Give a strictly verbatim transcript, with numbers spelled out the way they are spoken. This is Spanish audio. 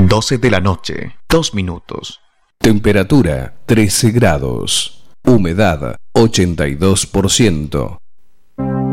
doce de la noche, dos minutos. Temperatura trece grados. Humedad ochenta y dos por ciento.